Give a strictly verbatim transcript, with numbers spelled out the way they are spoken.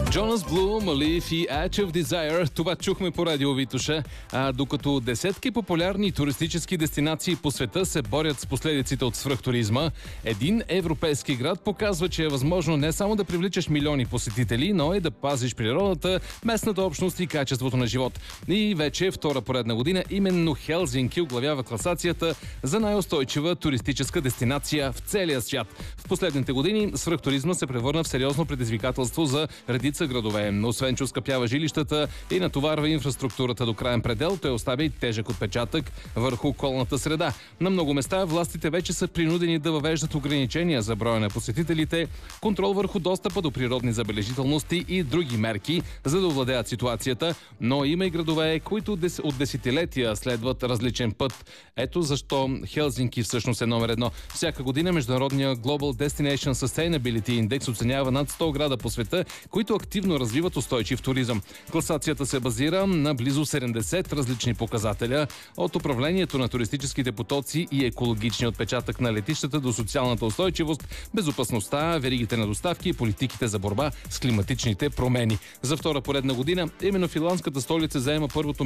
Джонас Блу, Малив и Edge of Desire. Това чухме по радио Витуша. А, докато десетки популярни туристически дестинации по света се борят с последиците от свръхтуризма, един европейски град показва, че е възможно не само да привличаш милиони посетители, но и да пазиш природата, местната общност и качеството на живот. И вече втора поредна година именно Хелзинки оглавява класацията за най-устойчива туристическа дестинация в целия свят. В последните години свръхтуризма се превърна в сериозно предизвикателство за редица градове. Освен че оскъпява жилищата и натоварва инфраструктурата до краен предел, той оставя и тежък отпечатък върху околната среда. На много места властите вече са принудени да въвеждат ограничения за броя на посетителите, контрол върху достъпа до природни забележителности и други мерки, за да овладеят ситуацията, но има и градове, които от десетилетия следват различен път. Ето защо Хелзинки всъщност е номер едно. Всяка година международния Global Destination Sustainability Index оценява над сто града по света, които активно развиват устойчив туризъм. Класацията се базира на близо седемдесет различни показателя, от управлението на туристическите потоци и екологичния отпечатък на летищата до социалната устойчивост, безопасността, веригите на доставки и политиките за борба с климатичните промени. За втора поредна година именно финландската столица заема първото